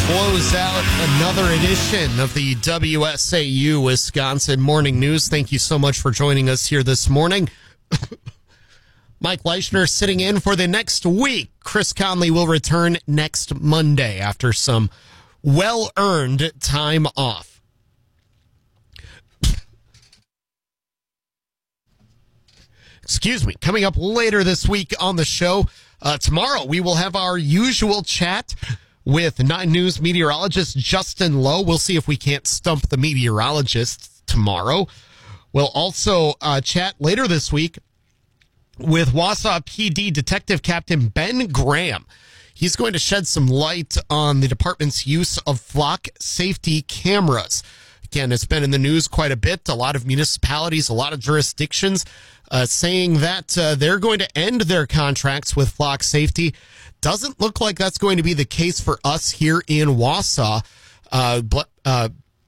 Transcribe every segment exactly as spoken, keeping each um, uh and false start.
close out another edition of the W S A U Wisconsin Morning News. Thank you so much for joining us here this morning. Mike Leischner sitting in for the next week. Chris Conley will return next Monday after some well-earned time off. Excuse me. Coming up later this week on the show, uh, tomorrow we will have our usual chat with Nine News meteorologist Justin Lowe. We'll see if we can't stump the meteorologist tomorrow. We'll also uh, chat later this week with Wausau P D Detective Captain Ben Graham. He's going to shed some light on the department's use of flock safety cameras. Again, it's been in the news quite a bit. A lot of municipalities, a lot of jurisdictions uh, saying that uh, they're going to end their contracts with flock safety. Doesn't look like that's going to be the case for us here in Wausau. Uh, but, uh,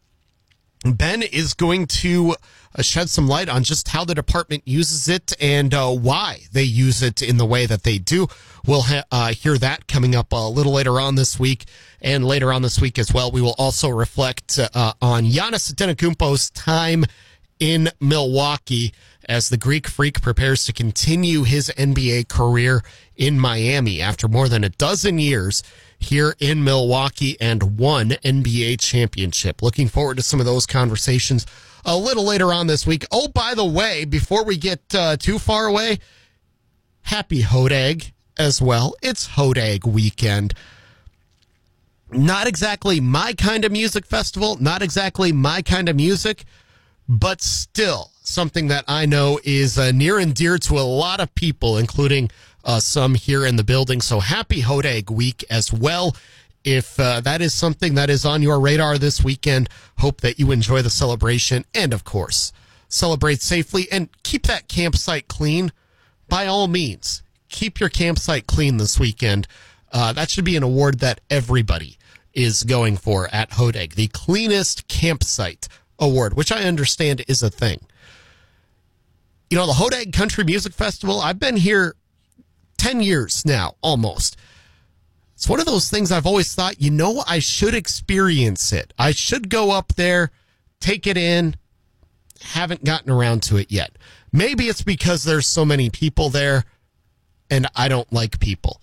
Ben is going to uh, shed some light on just how the department uses it and uh, why they use it in the way that they do. We'll ha- uh, hear that coming up a little later on this week. And later on this week as well, we will also reflect uh, on Giannis Antetokounmpo's time in Milwaukee as the Greek Freak prepares to continue his N B A career in Miami after more than a dozen years here in Milwaukee and one N B A championship. Looking forward to some of those conversations a little later on this week. Oh, by the way, before we get uh, too far away, happy Hodag as well. It's Hodag weekend. Not exactly my kind of music festival, not exactly my kind of music, but still something that I know is uh, near and dear to a lot of people, including uh, some here in the building. So happy Hodag week as well. If uh, that is something that is on your radar this weekend, hope that you enjoy the celebration and, of course, celebrate safely and keep that campsite clean. By all means, keep your campsite clean this weekend. Uh, that should be an award that everybody is going for at Hodag, the cleanest campsite award, which I understand is a thing. You know, the Hodag Country Music Festival, I've been here ten years now, almost. It's one of those things I've always thought, you know, I should experience it. I should go up there, take it in. Haven't gotten around to it yet. Maybe it's because there's so many people there and I don't like people.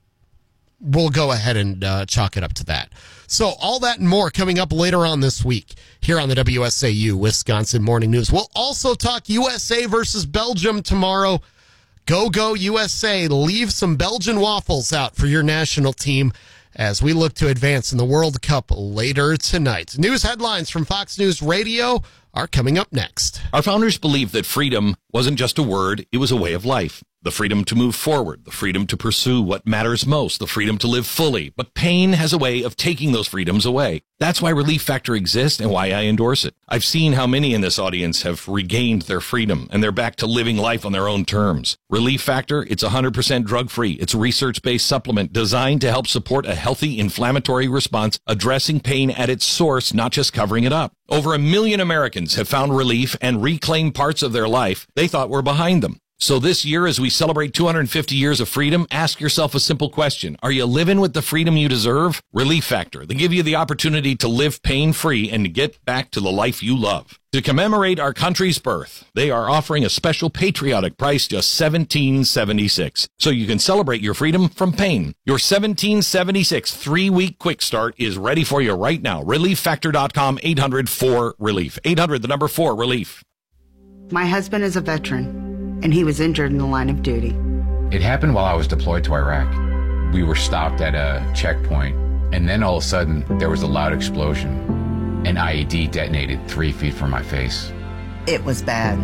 We'll go ahead and uh, chalk it up to that. So all that and more coming up later on this week here on the W S A U Wisconsin Morning News. We'll also talk U S A versus Belgium tomorrow. Go, go, U S A. Leave some Belgian waffles out for your national team as we look to advance in the World Cup later tonight. News headlines from Fox News Radio are coming up next. Our founders believed that freedom wasn't just a word, it was a way of life. The freedom to move forward, the freedom to pursue what matters most, the freedom to live fully. But pain has a way of taking those freedoms away. That's why Relief Factor exists and why I endorse it. I've seen how many in this audience have regained their freedom and they're back to living life on their own terms. Relief Factor, it's one hundred percent drug-free. It's a research-based supplement designed to help support a healthy inflammatory response, addressing pain at its source, not just covering it up. Over a million Americans have found relief and reclaimed parts of their life they thought were behind them. So this year, as we celebrate two hundred fifty years of freedom, ask yourself a simple question. Are you living with the freedom you deserve? Relief Factor. They give you the opportunity to live pain-free and to get back to the life you love. To commemorate our country's birth, they are offering a special patriotic price, just seventeen seventy-six. So you can celebrate your freedom from pain. Your seventeen seventy-six three-week quick start is ready for you right now. relief factor dot com, eight hundred four relief. eight hundred, the number four, relief. My husband is a veteran, and he was injured in the line of duty. It happened while I was deployed to Iraq. We were stopped at a checkpoint, and then all of a sudden, there was a loud explosion. An I E D detonated three feet from my face. It was bad.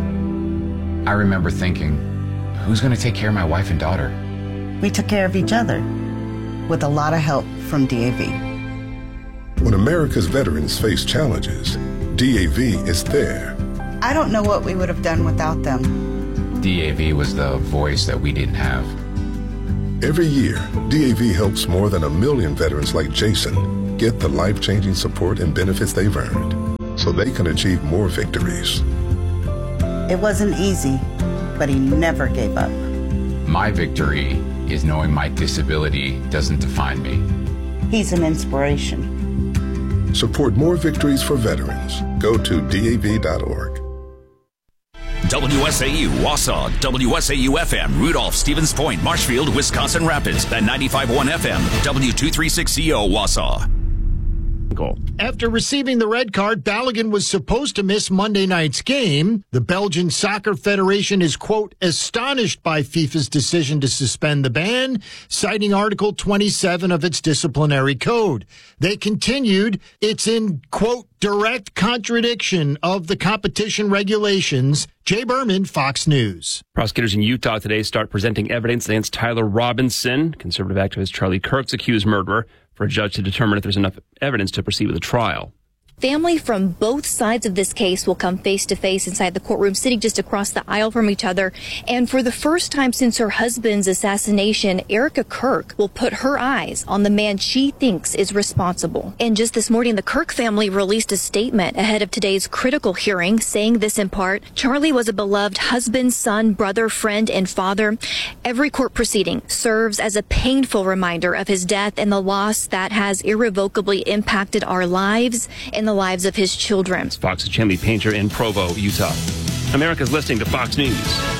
I remember thinking, who's going to take care of my wife and daughter? We took care of each other, with a lot of help from D A V. When America's veterans face challenges, D A V is there. I don't know what we would have done without them. D A V was the voice that we didn't have. Every year, D A V helps more than a million veterans like Jason get the life-changing support and benefits they've earned so they can achieve more victories. It wasn't easy, but he never gave up. My victory is knowing my disability doesn't define me. He's an inspiration. Support more victories for veterans. Go to D A V dot org. W S A U, Wausau, W S A U F M, Rudolph, Stevens Point, Marshfield, Wisconsin Rapids, and ninety-five point one F M, W two thirty-six C O, Wausau. After receiving the red card, Balogun was supposed to miss Monday night's game. The Belgian Soccer Federation is, quote, astonished by FIFA's decision to suspend the ban, citing Article twenty-seven of its disciplinary code. They continued, it's in, quote, direct contradiction of the competition regulations. Jay Berman, Fox News. Prosecutors in Utah today start presenting evidence against Tyler Robinson, conservative activist Charlie Kirk's accused murderer, for a judge to determine if there's enough evidence to proceed with the trial. Family from both sides of this case will come face to face inside the courtroom, sitting just across the aisle from each other. And for the first time since her husband's assassination, Erica Kirk will put her eyes on the man she thinks is responsible. And just this morning, the Kirk family released a statement ahead of today's critical hearing, saying this in part: Charlie was a beloved husband, son, brother, friend, and father. Every court proceeding serves as a painful reminder of his death and the loss that has irrevocably impacted our lives and the lives of his children. Fox's Chamley Painter in Provo, Utah. America's listening to Fox News.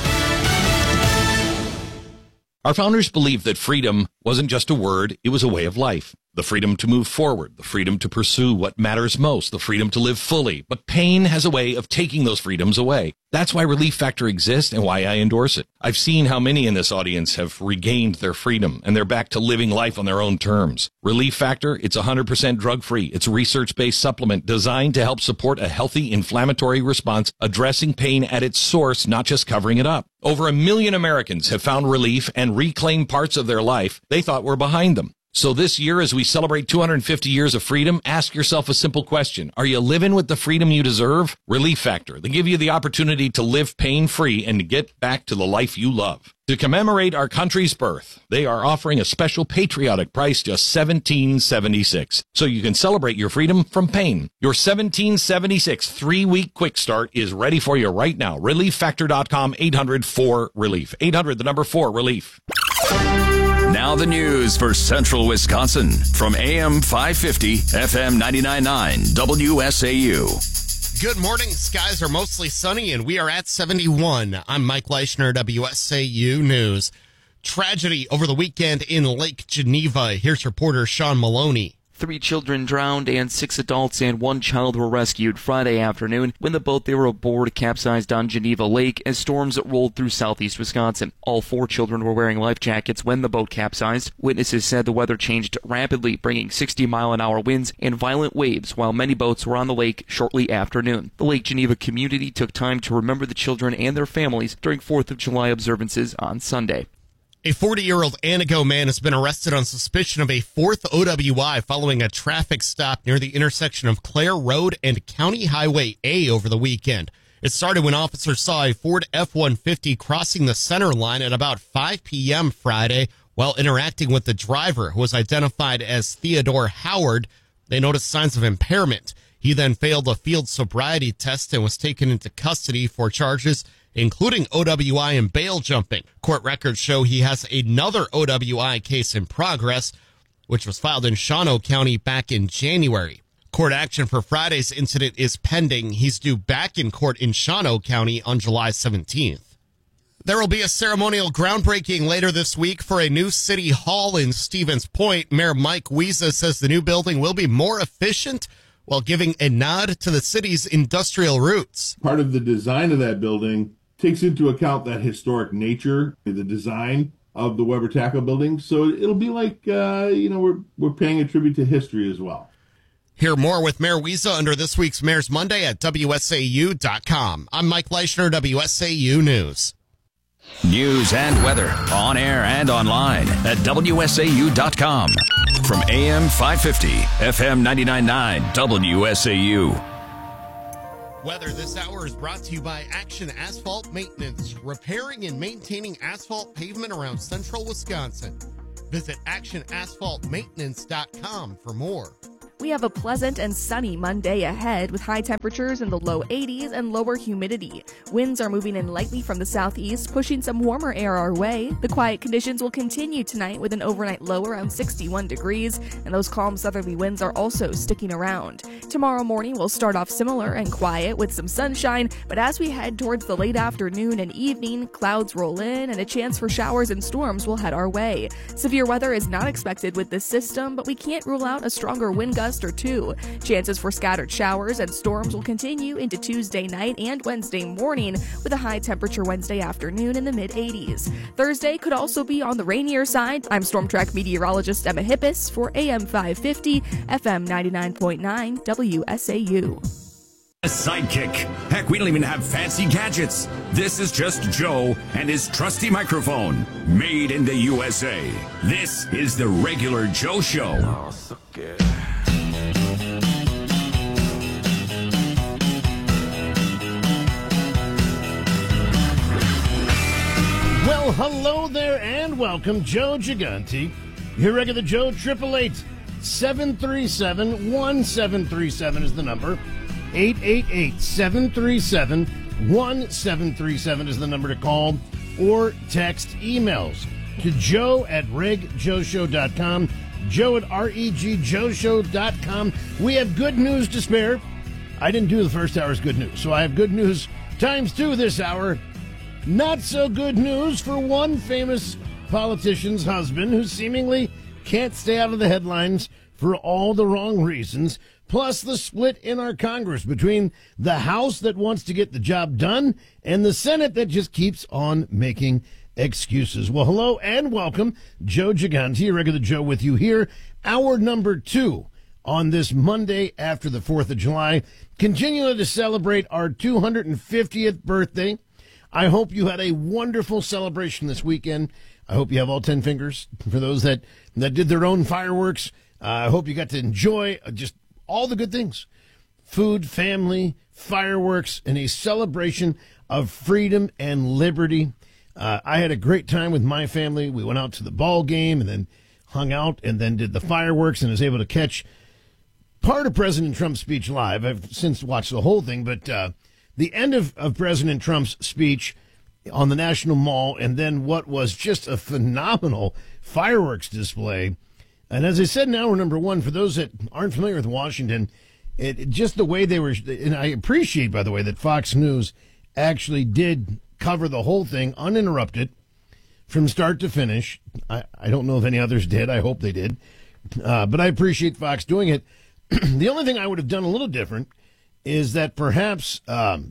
Our founders believed that freedom wasn't just a word, it was a way of life. The freedom to move forward, the freedom to pursue what matters most, the freedom to live fully. But pain has a way of taking those freedoms away. That's why Relief Factor exists and why I endorse it. I've seen how many in this audience have regained their freedom and they're back to living life on their own terms. Relief Factor, it's one hundred percent drug-free. It's a research-based supplement designed to help support a healthy inflammatory response, addressing pain at its source, not just covering it up. Over a million Americans have found relief and reclaimed parts of their life they thought were behind them. So this year, as we celebrate two hundred fifty years of freedom, ask yourself a simple question. Are you living with the freedom you deserve? Relief Factor. They give you the opportunity to live pain-free and to get back to the life you love. To commemorate our country's birth, they are offering a special patriotic price, just seventeen seventy-six. So you can celebrate your freedom from pain. Your seventeen seventy-six three-week quick start is ready for you right now. relief factor dot com, eight hundred four relief. eight hundred, the number four, relief. Now the news for Central Wisconsin from A M five fifty, F M ninety-nine point nine, W S A U. Good morning. Skies are mostly sunny, and we are at seventy-one. I'm Mike Leischner, W S A U News. Tragedy over the weekend in Lake Geneva. Here's reporter Sean Maloney. Three children drowned and six adults and one child were rescued Friday afternoon when the boat they were aboard capsized on Geneva Lake as storms rolled through southeast Wisconsin. All four children were wearing life jackets when the boat capsized. Witnesses said the weather changed rapidly, bringing sixty mile an hour winds and violent waves while many boats were on the lake shortly after noon. The Lake Geneva community took time to remember the children and their families during fourth of July observances on Sunday. A forty-year-old Antigo man has been arrested on suspicion of a fourth O W I following a traffic stop near the intersection of Clare Road and County Highway A over the weekend. It started when officers saw a Ford F one fifty crossing the center line at about five p.m. Friday. While interacting with the driver, who was identified as Theodore Howard, they noticed signs of impairment. He then failed a field sobriety test and was taken into custody for charges including O W I and bail jumping. Court records show he has another O W I case in progress, which was filed in Shawano County back in January. Court action for Friday's incident is pending. He's due back in court in Shawano County on July seventeenth. There will be a ceremonial groundbreaking later this week for a new city hall in Stevens Point. Mayor Mike Wiesa says the new building will be more efficient while giving a nod to the city's industrial roots. Part of the design of that building takes into account that historic nature, the design of the Weber Tackle building. So it'll be like, uh, you know, we're we're paying a tribute to history as well. Hear more with Mayor Wiesa under this week's Mayor's Monday at W S A U dot com. I'm Mike Leischner, W S A U News. News and weather on air and online at W S A U dot com. From A M five fifty, F M ninety-nine point nine, W S A U. Weather this hour is brought to you by Action Asphalt Maintenance, repairing and maintaining asphalt pavement around central Wisconsin. Visit action asphalt maintenance dot com for more. We have a pleasant and sunny Monday ahead with high temperatures in the low eighties and lower humidity. Winds are moving in lightly from the southeast, pushing some warmer air our way. The quiet conditions will continue tonight with an overnight low around sixty-one degrees, and those calm southerly winds are also sticking around. Tomorrow morning will start off similar and quiet with some sunshine, but as we head towards the late afternoon and evening, clouds roll in and a chance for showers and storms will head our way. Severe weather is not expected with this system, but we can't rule out a stronger wind gust or two. Chances for scattered showers and storms will continue into Tuesday night and Wednesday morning, with a high temperature Wednesday afternoon in the mid eighties. Thursday could also be on the rainier side. I'm Storm Track meteorologist Emma Hippis for A M five fifty, F M ninety-nine point nine, W S A U. A sidekick. Heck, we don't even have fancy gadgets. This is just Joe and his trusty microphone, made in the U S A. This is the Regular Joe Show. Oh, so good. Well, hello there and welcome, Joe Gigante. Your regular Joe, eight eight eight, seven three seven, one seven three seven is the number. eight eight eight, seven three seven, one seven three seven is the number to call or text emails to joe at reg joe show dot com, joe at reg joe show dot com. We have good news to spare. I didn't do the first hour's good news, so I have good news times two this hour. Not so good news for one famous politician's husband who seemingly can't stay out of the headlines for all the wrong reasons. Plus the split in our Congress between the House that wants to get the job done and the Senate that just keeps on making excuses. Well, hello and welcome. Joe Gigante, regular Joe with you here. Hour number two on this Monday after the fourth of July. Continuing to celebrate our two hundred fiftieth birthday. I hope you had a wonderful celebration this weekend. I hope you have all ten fingers for those that, that did their own fireworks. Uh, I hope you got to enjoy just all the good things. Food, family, fireworks, and a celebration of freedom and liberty. Uh, I had a great time with my family. We went out to the ball game and then hung out and then did the fireworks and was able to catch part of President Trump's speech live. I've since watched the whole thing, but uh, the end of, of President Trump's speech on the National Mall and then what was just a phenomenal fireworks display. And as I said in hour number one, for those that aren't familiar with Washington, it, it just the way they were, and I appreciate, by the way, that Fox News actually did cover the whole thing uninterrupted from start to finish. I, I don't know if any others did. I hope they did. Uh, but I appreciate Fox doing it. The only thing I would have done a little different is that perhaps um,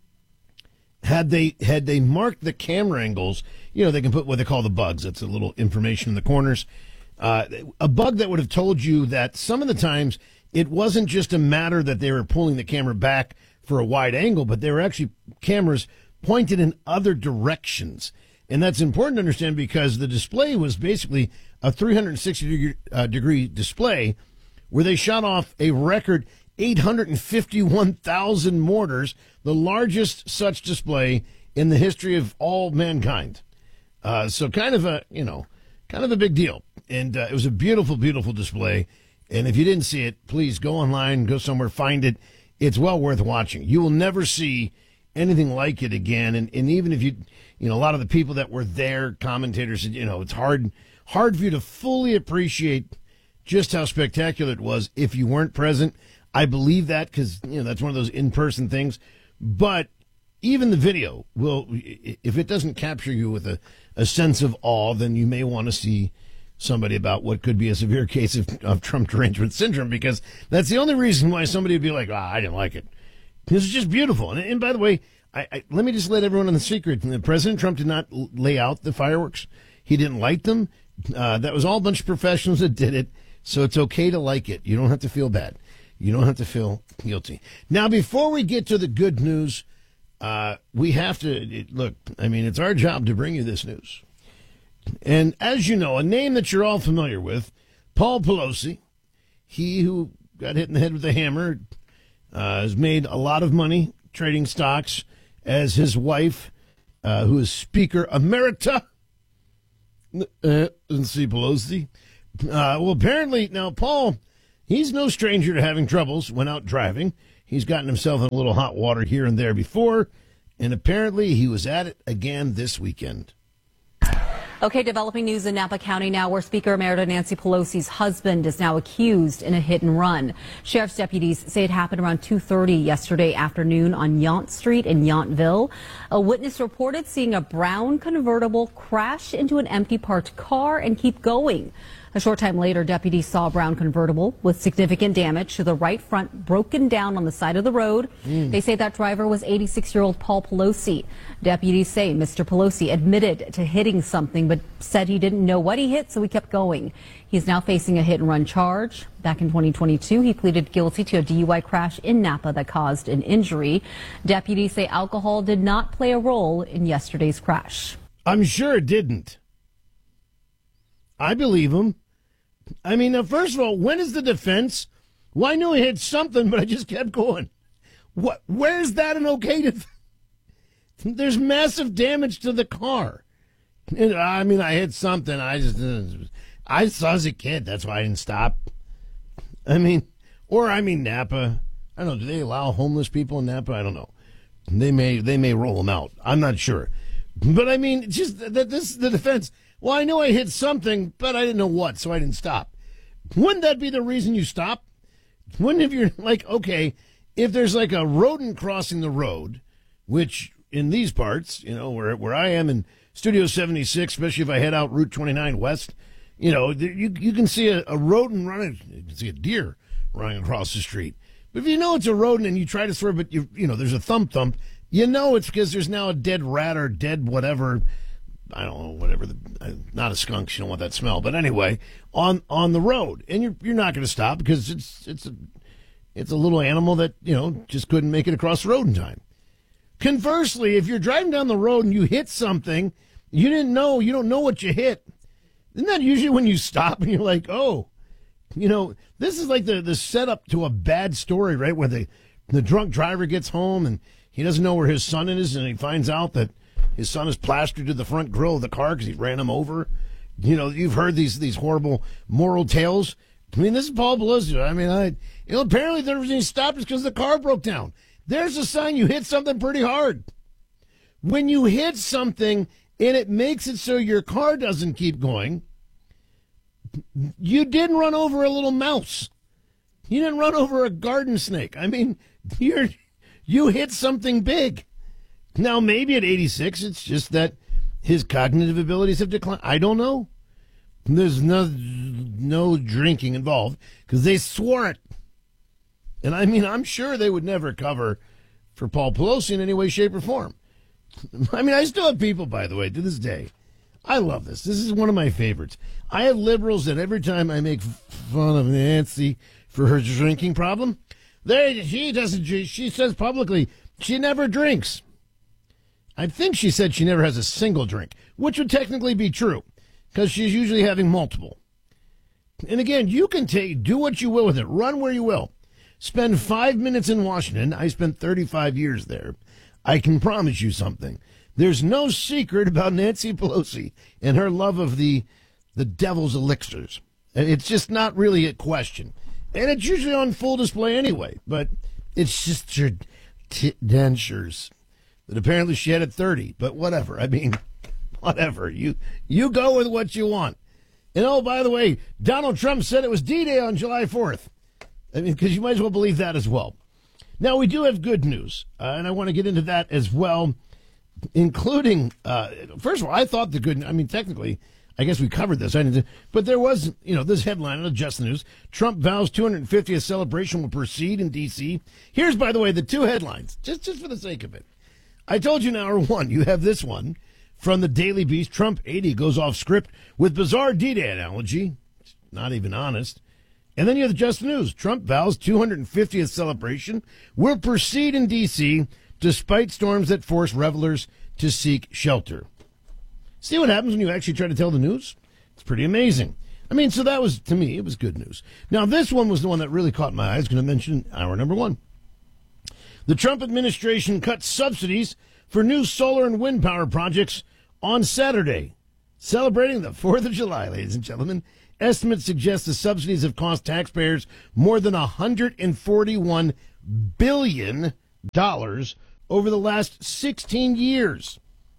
had they had they marked the camera angles, you know, they can put what they call the bugs. That's a little information in the corners. Uh, a bug that would have told you that some of the times it wasn't just a matter that they were pulling the camera back for a wide angle, but they were actually cameras pointed in other directions. And that's important to understand because the display was basically a three hundred sixty degree, uh, degree display where they shot off a record eight hundred fifty-one thousand mortars, the largest such display in the history of all mankind. Uh, so kind of a, you know, kind of a big deal. And uh, it was a beautiful, beautiful display. And if you didn't see it, please go online, go somewhere, find it. It's well worth watching. You will never see anything like it again. And, and even if you, you know, a lot of the people that were there, commentators, you know, it's hard, hard for you to fully appreciate just how spectacular it was if you weren't present. I believe that because, you know, that's one of those in-person things. But even the video will, if it doesn't capture you with a, a sense of awe, then you may want to see somebody about what could be a severe case of, of Trump derangement syndrome, because that's the only reason why somebody would be like, ah, I didn't like it. Because it's just beautiful. And, and by the way, I, I, let me just let everyone in the secret. President Trump did not lay out the fireworks. He didn't light them. Uh, that was all a bunch of professionals that did it. So it's okay to like it. You don't have to feel bad. You don't have to feel guilty. Now, before we get to the good news, uh, we have to, it, look, I mean, it's our job to bring you this news. And as you know, a name that you're all familiar with, Paul Pelosi, he who got hit in the head with a hammer, uh, has made a lot of money trading stocks, as his wife, uh, who is Speaker Emerita, uh, Nancy Pelosi. Uh, well, apparently, now, Paul He's no stranger to having troubles when out driving. He's gotten himself in a little hot water here and there before, and apparently he was at it again this weekend. Okay, developing news in Napa County now, where Speaker Emerita Nancy Pelosi's husband is now accused in a hit and run. Sheriff's deputies say it happened around two thirty yesterday afternoon on Yount Street in Yountville. A witness reported seeing a brown convertible crash into an empty parked car and keep going. A short time later, deputies saw a brown convertible with significant damage to the right front broken down on the side of the road. Mm. They say that driver was eighty-six-year-old Paul Pelosi. Deputies say Mister Pelosi admitted to hitting something but said he didn't know what he hit, so he kept going. He's now facing a hit-and-run charge. Back in twenty twenty-two, he pleaded guilty to a D U I crash in Napa that caused an injury. Deputies say alcohol did not play a role in yesterday's crash. I'm sure it didn't. I believe him. I mean, now, first of all, when is the defense? Well, I knew I hit something, but I just kept going. What? Where's that an okay def- There's massive damage to the car. And, I mean, I hit something. I just, uh, I saw as a kid. That's why I didn't stop. I mean, or I mean, Napa. I don't know. Do they allow homeless people in Napa? I don't know. They may, they may roll them out. I'm not sure. But I mean, just that this is the defense. Well, I knew I hit something, but I didn't know what, so I didn't stop. Wouldn't that be the reason you stop? Wouldn't if you're like, okay, if there's like a rodent crossing the road, which in these parts, you know, where where I am in Studio seventy-six, especially if I head out Route twenty-nine West, you know, you you can see a, a rodent running, you can see a deer running across the street. But if you know it's a rodent and you try to swerve, but you you know, there's a thump thump, you know it's because there's now a dead rat or dead whatever. I don't know, whatever, the, uh, not a skunk, you don't want that smell. But anyway, on on the road. And you're you're not going to stop because it's it's a, it's a little animal that, you know, just couldn't make it across the road in time. Conversely, if you're driving down the road and you hit something, you didn't know, you don't know what you hit. Isn't that usually when you stop and you're like, oh, you know, this is like the, the setup to a bad story, right? Where the, the drunk driver gets home and he doesn't know where his son is and he finds out that his son is plastered to the front grill of the car because he ran him over. You know, you've heard these these horrible moral tales. I mean, this is Paul Pelosi. I mean, I you know, apparently the reason he stopped is because the car broke down. There's a sign you hit something pretty hard. When you hit something and it makes it so your car doesn't keep going, you didn't run over a little mouse. You didn't run over a garden snake. I mean, you're you hit something big. Now, maybe at eighty-six, it's just that his cognitive abilities have declined. I don't know. There's no no drinking involved because they swore it. And I mean, I'm sure they would never cover for Paul Pelosi in any way, shape, or form. I mean, I still have people, by the way, to this day. I love this. This is one of my favorites. I have liberals that every time I make fun of Nancy for her drinking problem, they, she doesn't. She says publicly she never drinks. I think she said she never has a single drink, which would technically be true, because she's usually having multiple. And again, you can take, do what you will with it. Run where you will. Spend five minutes in Washington. I spent thirty-five years there. I can promise you something. There's no secret about Nancy Pelosi and her love of the the devil's elixirs. It's just not really a question. And it's usually on full display anyway, but it's just your t- dentures that apparently she had at thirty. But whatever. I mean, whatever. You you go with what you want. And oh, by the way, Donald Trump said it was D-Day on July fourth. I mean, because you might as well believe that as well. Now, we do have good news, uh, and I want to get into that as well, including, uh, first of all, I thought the good, I mean, technically, I guess we covered this, I didn't, but there was, you know, this headline on Just the News, Trump vows two hundred fiftieth celebration will proceed in D C. Here's, by the way, the two headlines, just, just for the sake of it. I told you in hour one, you have this one from the Daily Beast, Trump eighty goes off script with bizarre D-Day analogy. Not even honest. And then you have the Just News. Trump vows two hundred fiftieth celebration will proceed in D C despite storms that force revelers to seek shelter. See what happens when you actually try to tell the news? It's pretty amazing. I mean, so that was, to me, it was good news. Now, this one was the one that really caught my eye. I was going to mention hour number one. The Trump administration cut subsidies for new solar and wind power projects on Saturday, celebrating the fourth of July, ladies and gentlemen. Estimates suggest the subsidies have cost taxpayers more than one hundred forty-one billion dollars over the last sixteen years.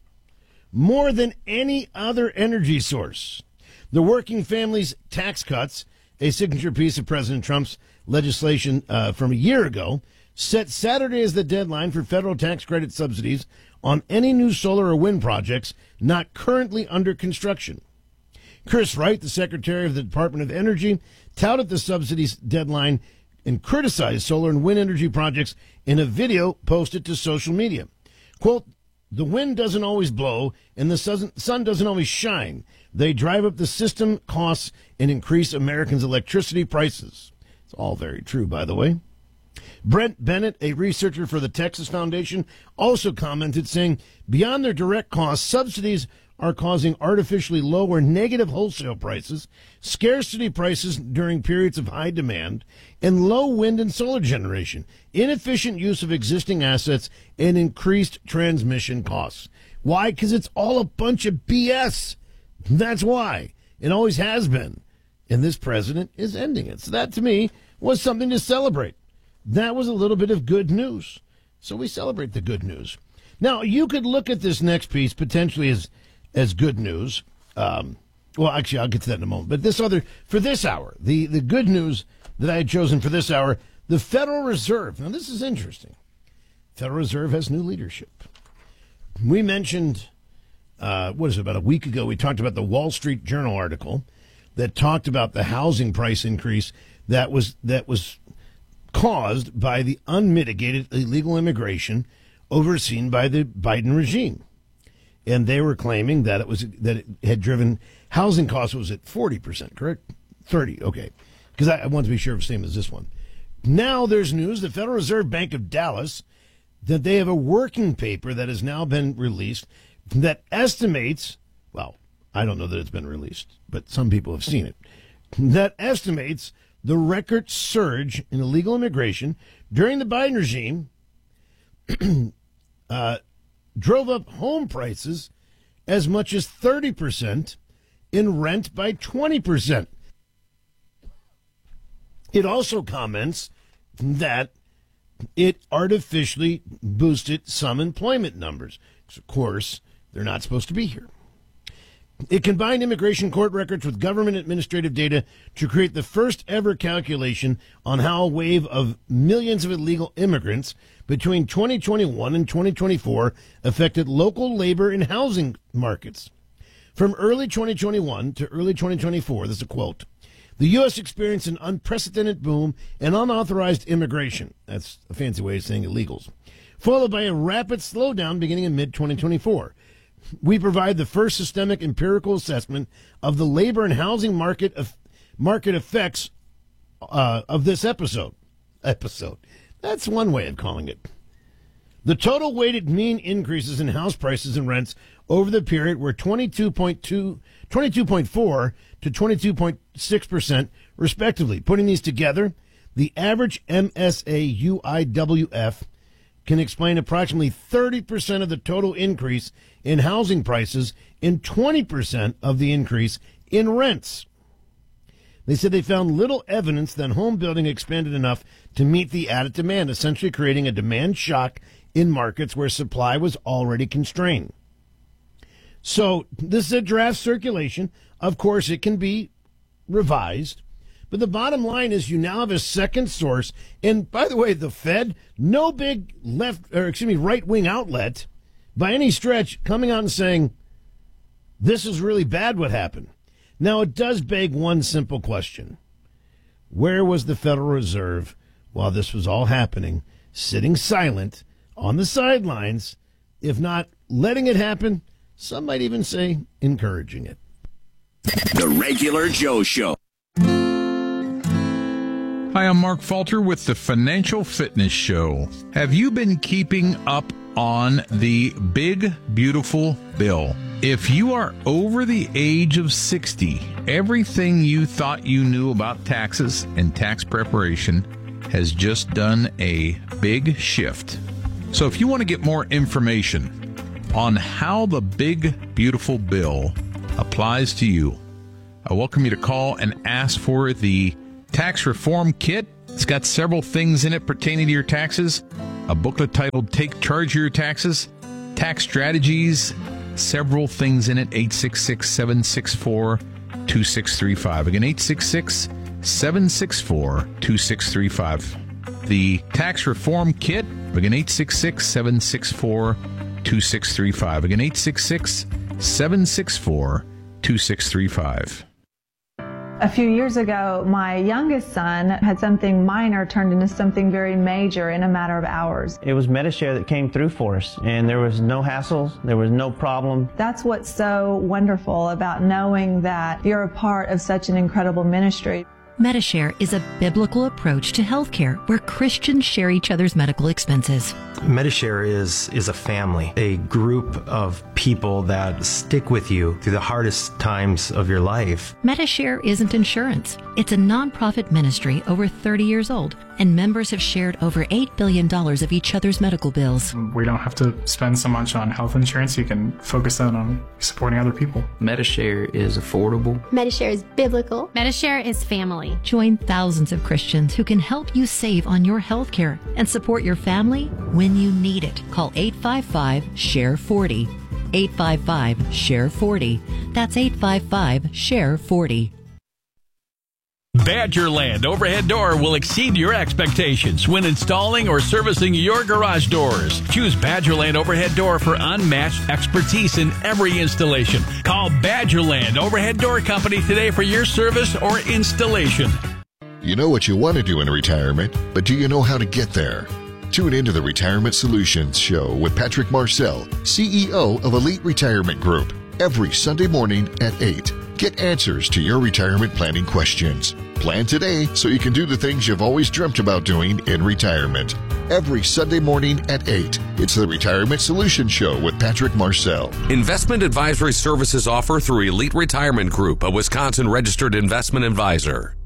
More than any other energy source. The Working Families Tax Cuts, a signature piece of President Trump's legislation uh, from a year ago, set Saturday as the deadline for federal tax credit subsidies on any new solar or wind projects not currently under construction. Chris Wright, the Secretary of the Department of Energy, touted the subsidies deadline and criticized solar and wind energy projects in a video posted to social media. Quote, "The wind doesn't always blow and the sun doesn't always shine. They drive up the system costs and increase Americans' electricity prices." It's all very true, by the way. Brent Bennett, a researcher for the Texas Foundation, also commented saying, beyond their direct costs, subsidies are causing artificially low or negative wholesale prices, scarcity prices during periods of high demand, and low wind and solar generation, inefficient use of existing assets, and increased transmission costs. Why? Because it's all a bunch of B S. That's why. It always has been. And this president is ending it. So that, to me, was something to celebrate. That was a little bit of good news. So we celebrate the good news. Now, you could look at this next piece potentially as as good news. Um, well, actually, I'll get to that in a moment. But this other, for this hour, the, the good news that I had chosen for this hour, the Federal Reserve. Now, this is interesting. Federal Reserve has new leadership. We mentioned, uh, what is it, about a week ago, we talked about the Wall Street Journal article that talked about the housing price increase that was that was caused by the unmitigated illegal immigration overseen by the Biden regime. And they were claiming that it was that it had driven housing costs was at forty percent, correct? thirty, okay. Because I, I want to be sure of the same as this one. Now there's news, the Federal Reserve Bank of Dallas, that they have a working paper that has now been released that estimates, well, I don't know that it's been released, but some people have seen it, that estimates the record surge in illegal immigration during the Biden regime uh, drove up home prices as much as thirty percent and rent by twenty percent. It also comments that it artificially boosted some employment numbers. Of course, they're not supposed to be here. It combined immigration court records with government administrative data to create the first ever calculation on how a wave of millions of illegal immigrants between twenty twenty-one and twenty twenty-four affected local labor and housing markets. From early twenty twenty-one to early twenty twenty-four, this is a quote, the U S experienced an unprecedented boom in unauthorized immigration. That's a fancy way of saying illegals. Followed by a rapid slowdown beginning in mid twenty twenty-four. We provide the first systemic empirical assessment of the labor and housing market of, market effects uh, of this episode. Episode. That's one way of calling it. The total weighted mean increases in house prices and rents over the period were twenty-two point two, twenty-two point four to twenty-two point six percent, respectively. Putting these together, the average M S A U I W F can explain approximately thirty percent of the total increase in housing prices and twenty percent of the increase in rents. They said they found little evidence that home building expanded enough to meet the added demand, essentially creating a demand shock in markets where supply was already constrained. So this is a draft circulation. Of course, it can be revised. But the bottom line is you now have a second source. And by the way, the Fed, no big left or excuse me, right wing outlet by any stretch coming out and saying this is really bad what happened. Now, it does beg one simple question. Where was the Federal Reserve while this was all happening, sitting silent on the sidelines, if not letting it happen, some might even say encouraging it? The Regular Joe Show. Hi, I'm Mark Falter with the Financial Fitness Show. Have you been keeping up on the big, beautiful bill? If you are over the age of sixty, everything you thought you knew about taxes and tax preparation has just done a big shift. So if you want to get more information on how the big, beautiful bill applies to you, I welcome you to call and ask for the tax reform kit. It's got several things in it pertaining to your taxes. A booklet titled Take Charge of Your Taxes, Tax Strategies, several things in it. eight six six, seven six four, two six three five. Again, eight six six, seven six four, two six three five. The tax reform kit. Again, eight six six, seven six four, two six three five. Again, eight six six, seven six four, two six three five. A few years ago, my youngest son had something minor turned into something very major in a matter of hours. It was Medi-Share that came through for us, and there was no hassles, there was no problem. That's what's so wonderful about knowing that you're a part of such an incredible ministry. Medi-Share is a biblical approach to healthcare where Christians share each other's medical expenses. Medi-Share is, is a family, a group of people that stick with you through the hardest times of your life. Medi-Share isn't insurance. It's a nonprofit ministry over thirty years old, and members have shared over eight billion dollars of each other's medical bills. We don't have to spend so much on health insurance. You can focus that on supporting other people. Medi-Share is affordable. Medi-Share is biblical. Medi-Share is family. Join thousands of Christians who can help you save on your health care and support your family when you need it. Call eight five five, share forty. eight five five, share forty. That's eight five five, share forty. Badgerland Overhead Door will exceed your expectations when installing or servicing your garage doors. Choose Badgerland Overhead Door for unmatched expertise in every installation. Call Badgerland Overhead Door Company today for your service or installation. You know what you want to do in retirement, but do you know how to get there? Tune into the Retirement Solutions Show with Patrick Marcel, C E O of Elite Retirement Group, every Sunday morning at eight. Get answers to your retirement planning questions. Plan today so you can do the things you've always dreamt about doing in retirement. Every Sunday morning at eight. It's the Retirement Solutions Show with Patrick Marcel. Investment advisory services offer through Elite Retirement Group, a Wisconsin registered investment advisor.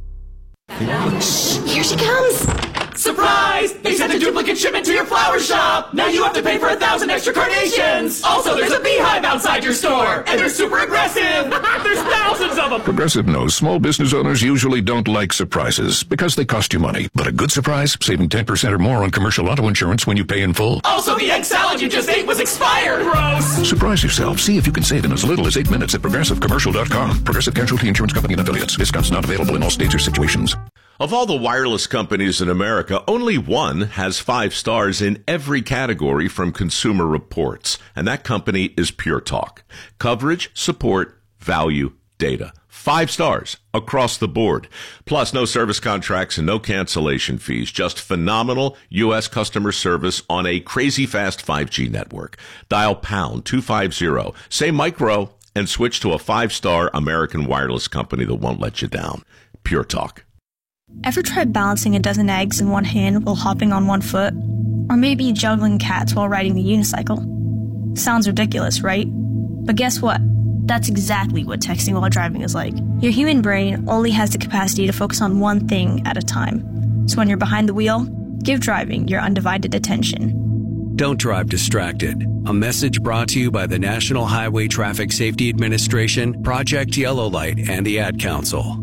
Here she comes! Surprise! They sent a duplicate shipment to your flower shop! Now you have to pay for a thousand extra carnations! Also, there's a beehive outside your store! And they're super aggressive! There's thousands of them! Progressive knows small business owners usually don't like surprises because they cost you money. But a good surprise, saving ten percent or more on commercial auto insurance when you pay in full. Also, the egg salad you just ate was expired! Gross! Surprise yourself. See if you can save in as little as eight minutes at progressive commercial dot com. Progressive Casualty Insurance Company and affiliates. Discounts not available in all states or situations. Of all the wireless companies in America, only one has five stars in every category from Consumer Reports, and that company is Pure Talk. Coverage, support, value, data. Five stars across the board. Plus, no service contracts and no cancellation fees. Just phenomenal U S customer service on a crazy fast five G network. Dial pound two fifty, say micro, and switch to a five-star American wireless company that won't let you down. Pure Talk. Ever tried balancing a dozen eggs in one hand while hopping on one foot? Or maybe juggling cats while riding the unicycle? Sounds ridiculous, right? But guess what? That's exactly what texting while driving is like. Your human brain only has the capacity to focus on one thing at a time. So when you're behind the wheel, give driving your undivided attention. Don't drive distracted. A message brought to you by the National Highway Traffic Safety Administration, Project Yellow Light, and the Ad Council.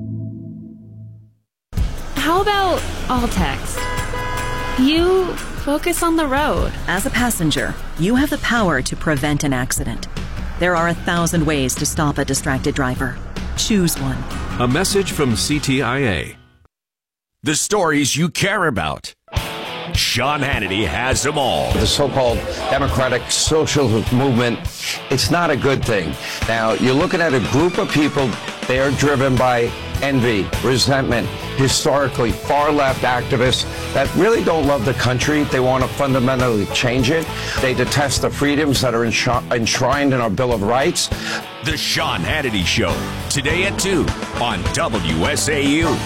How about all text? You focus on the road. As a passenger, you have the power to prevent an accident. There are a thousand ways to stop a distracted driver. Choose one. A message from C T I A. The stories you care about. Sean Hannity has them all. The so-called democratic social movement, it's not a good thing. Now, you're looking at a group of people, they are driven by envy, resentment, historically far-left activists that really don't love the country. They want to fundamentally change it. They detest the freedoms that are enshrined in our Bill of Rights. The Sean Hannity Show, today at two on W S A U.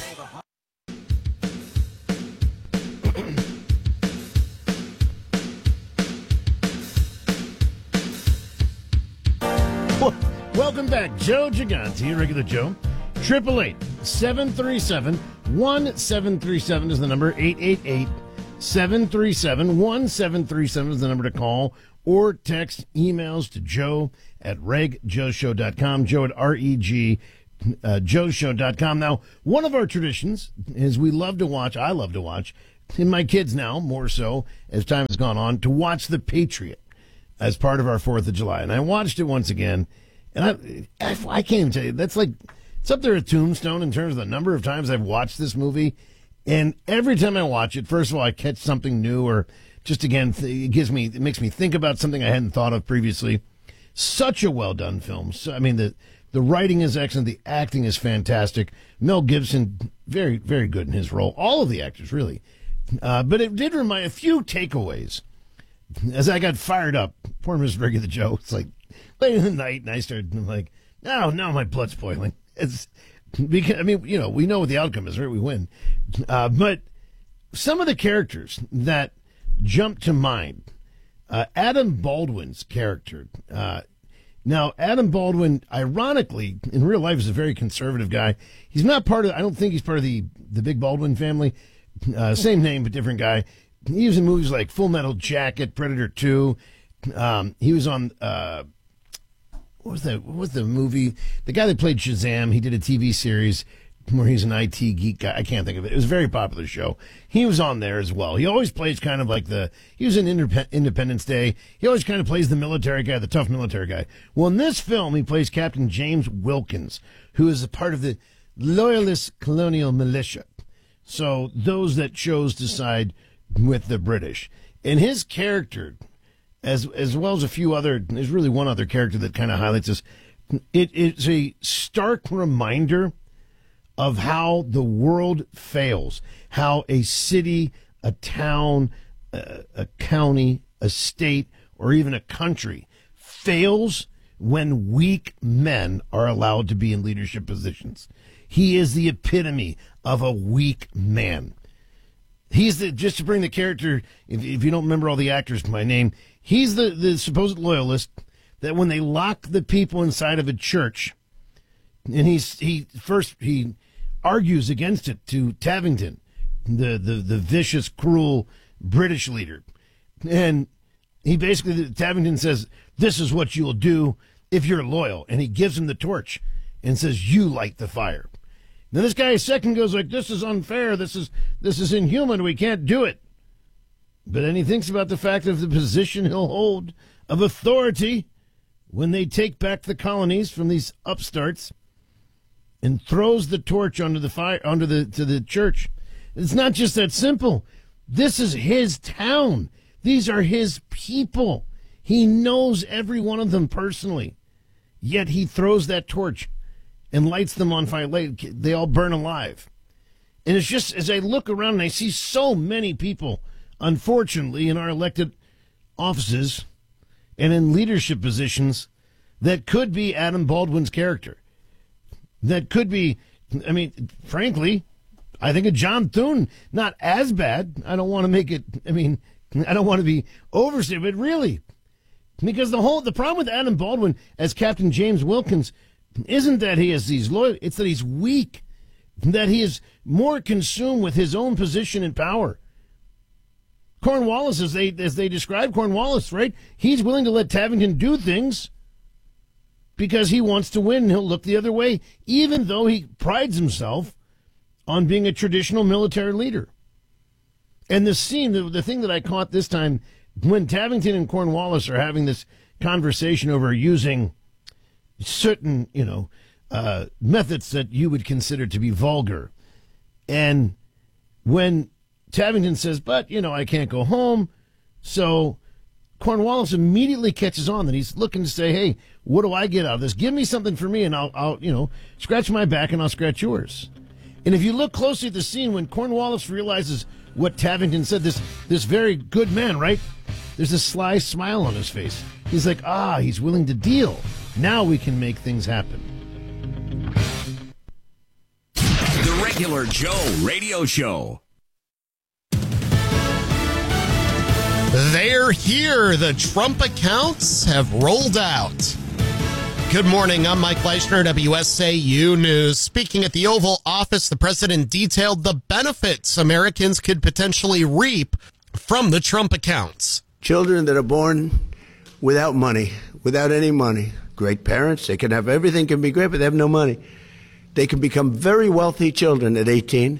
Welcome back, Joe Gigante, regular Joe. Triple eight seven three seven one seven three seven is the number. Eight eight eight seven three seven one seven three seven is the number to call. or text emails to Joe at reg joe show dot com, Joe at R E G, uh, joe show dot com. Now, one of our traditions is we love to watch, I love to watch, and my kids now, more so, as time has gone on, to watch The Patriot as part of our fourth of July. And I watched it once again, and I, I, I can't even tell you, that's like, it's up there at Tombstone in terms of the number of times I've watched this movie. And every time I watch it, first of all, I catch something new, or just again, it gives me, it makes me think about something I hadn't thought of previously. Such a well done film. So, I mean, the the writing is excellent, the acting is fantastic. Mel Gibson, very, very good in his role. All of the actors, really. Uh, but it did remind a few takeaways as I got fired up. Poor Mister Regular Joe. It's like late in the night, and I started I'm like, no, now my blood's boiling. It's because I mean, you know, we know what the outcome is, right? We win. Uh, but some of the characters that jump to mind. Uh, Adam Baldwin's character. Uh, now, Adam Baldwin, ironically, in real life, is a very conservative guy. He's not part of, I don't think he's part of the, the big Baldwin family. Uh, same name, but different guy. He was in movies like Full Metal Jacket, Predator two. Um, he was on, uh, what was that? What was the movie? The guy that played Shazam, he did a T V series where he's an I T geek guy. I can't think of it. It was a very popular show. He was on there as well. He always plays kind of like the, he was in Indep- Independence Day. He always kind of plays the military guy, the tough military guy. Well, in this film, he plays Captain James Wilkins, who is a part of the Loyalist Colonial Militia. So those that chose to side with the British. And his character, as as well as a few other, there's really one other character that kind of highlights this. It, it's a stark reminder of how the world fails, how a city, a town, a, a county, a state, or even a country fails when weak men are allowed to be in leadership positions. He is the epitome of a weak man. He's the, just to bring the character, if, if you don't remember all the actors by name, he's the, the supposed loyalist that when they lock the people inside of a church, and he's, he first, he argues against it to Tavington, the, the, the vicious, cruel British leader. And he basically, Tavington says, this is what you'll do if you're loyal. And he gives him the torch and says, you light the fire. Now this guy second goes like, this is unfair. This is, this is inhuman. We can't do it. But then he thinks about the fact of the position he'll hold of authority when they take back the colonies from these upstarts, and throws the torch onto the fire, onto the to the church. It's not just that simple. This is his town. These are his people. He knows every one of them personally. Yet he throws that torch and lights them on fire. They all burn alive. And it's just, as I look around and I see so many people, unfortunately, in our elected offices and in leadership positions that could be Adam Baldwin's character. That could be, I mean, frankly, I think of John Thune, not as bad. I don't want to make it, I mean, I don't want to be overstated, but really, because the whole, the problem with Adam Baldwin as Captain James Wilkins isn't that he is these loyal, it's that he's weak, that he is more consumed with his own position and power. Cornwallis, as they, as they describe Cornwallis, right? He's willing to let Tavington do things because he wants to win, and he'll look the other way, even though he prides himself on being a traditional military leader. And the scene, the, the thing that I caught this time, when Tavington and Cornwallis are having this conversation over using certain, you know, uh, methods that you would consider to be vulgar. And when Tavington says, but, you know, I can't go home, so Cornwallis immediately catches on that he's looking to say, hey, what do I get out of this? Give me something for me, and I'll, I'll, you know, scratch my back and I'll scratch yours. And if you look closely at the scene, when Cornwallis realizes what Tavington said, this this very good man, right? There's a sly smile on his face. He's like, ah, he's willing to deal. Now we can make things happen. The Regular Joe Radio Show. They're here. The Trump accounts have rolled out. Good morning. I'm Mike Fleischner, W S A U News. Speaking at the Oval Office, the president detailed the benefits Americans could potentially reap from the Trump accounts. Children that are born without money, without any money. Great parents, they can have everything can be great, but they have no money. They can become very wealthy children at eighteen,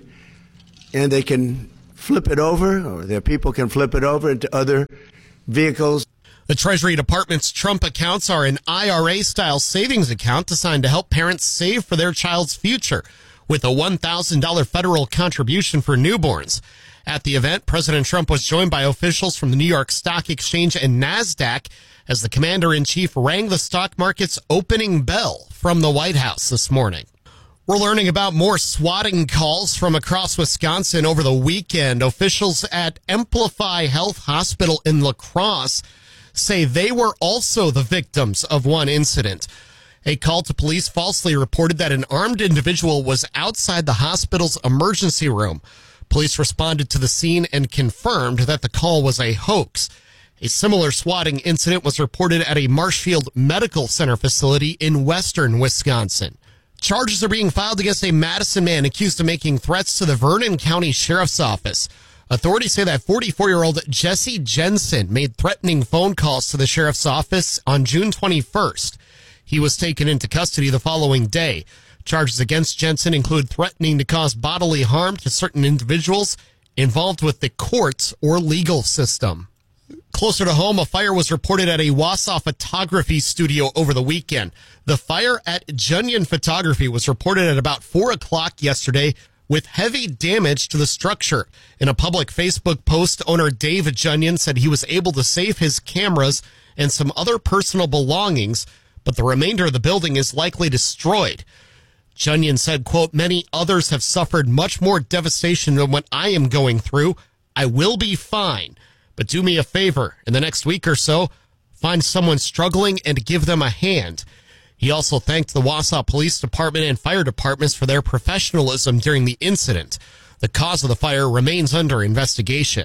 and they can flip it over, or their people can flip it over into other vehicles. The Treasury Department's Trump accounts are an I R A-style savings account designed to help parents save for their child's future, with a one thousand dollars federal contribution for newborns. At the event, President Trump was joined by officials from the New York Stock Exchange and NASDAQ as the commander-in-chief rang the stock market's opening bell from the White House this morning. We're learning about more swatting calls from across Wisconsin over the weekend. Officials at Amplify Health Hospital in La Crosse say they were also the victims of one incident. A call to police falsely reported that an armed individual was outside the hospital's emergency room. Police responded to the scene and confirmed that the call was a hoax. A similar swatting incident was reported at a Marshfield Medical Center facility in western Wisconsin. Charges are being filed against a Madison man accused of making threats to the Vernon County Sheriff's Office. Authorities say that forty-four-year-old Jesse Jensen made threatening phone calls to the sheriff's office on June twenty-first. He was taken into custody the following day. Charges against Jensen include threatening to cause bodily harm to certain individuals involved with the courts or legal system. Closer to home, a fire was reported at a Wausau photography studio over the weekend. The fire at Junyon Photography was reported at about four o'clock yesterday with heavy damage to the structure. In a public Facebook post, owner Dave Junyon said he was able to save his cameras and some other personal belongings, but the remainder of the building is likely destroyed. Junyon said, quote, "Many others have suffered much more devastation than what I am going through. I will be fine. But do me a favor, in the next week or so, find someone struggling and give them a hand." He also thanked the Wausau Police Department and fire departments for their professionalism during the incident. The cause of the fire remains under investigation.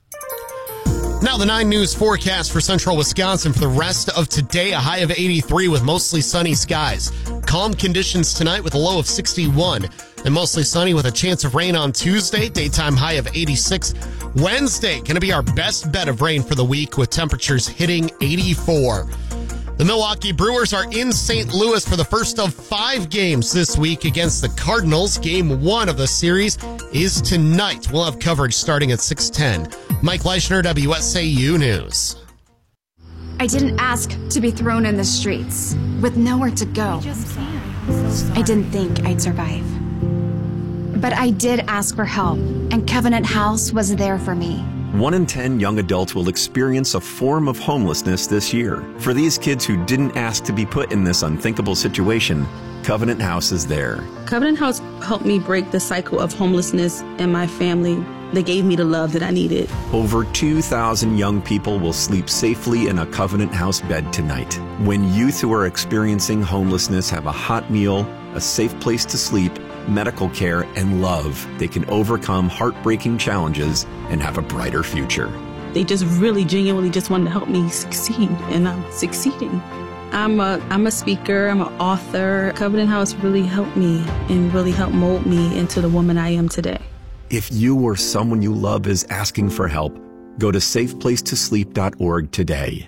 Now the nine News forecast for central Wisconsin for the rest of today. A high of eighty-three with mostly sunny skies. Calm conditions tonight with a low of sixty-one. And mostly sunny with a chance of rain on Tuesday. Daytime high of eighty-six. Wednesday going to be our best bet of rain for the week with temperatures hitting eighty-four. The Milwaukee Brewers are in Saint Louis for the first of five games this week against the Cardinals. Game one of the series is tonight. We'll have coverage starting at six ten. Mike Leischner, W S A U News. I didn't ask to be thrown in the streets with nowhere to go. I didn't think I'd survive. But I did ask for help, and Covenant House was there for me. One in ten young adults will experience a form of homelessness this year. For these kids who didn't ask to be put in this unthinkable situation, Covenant House is there. Covenant House helped me break the cycle of homelessness in my family. They gave me the love that I needed. Over two thousand young people will sleep safely in a Covenant House bed tonight. When youth who are experiencing homelessness have a hot meal, a safe place to sleep, medical care, and love, they can overcome heartbreaking challenges and have a brighter future. They just really genuinely just wanted to help me succeed, and I'm succeeding. I'm a, I'm a speaker, I'm an author. Covenant House really helped me and really helped mold me into the woman I am today. If you or someone you love is asking for help, go to safe place to sleep dot org today.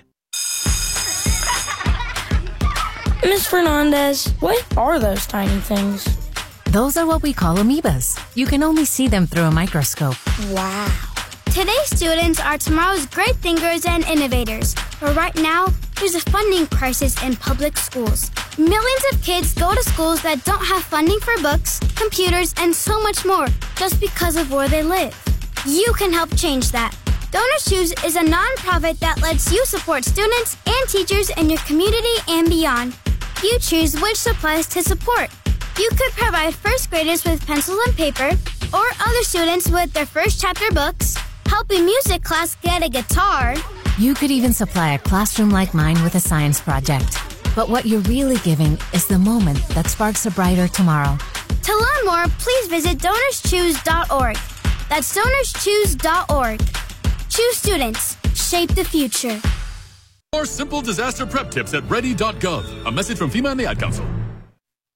Miz Fernandez, what are those tiny things? Those are what we call amoebas. You can only see them through a microscope. Wow. Today's students are tomorrow's great thinkers and innovators. But right now, there's a funding crisis in public schools. Millions of kids go to schools that don't have funding for books, computers, and so much more just because of where they live. You can help change that. Donors Choose is a nonprofit that lets you support students and teachers in your community and beyond. You choose which supplies to support. You could provide first graders with pencils and paper, or other students with their first chapter books, help a music class get a guitar. You could even supply a classroom like mine with a science project. But what you're really giving is the moment that sparks a brighter tomorrow. To learn more, please visit donors choose dot org. That's donors choose dot org. Choose students. Shape the future. More simple disaster prep tips at ready dot gov. A message from FEMA and the Ad Council.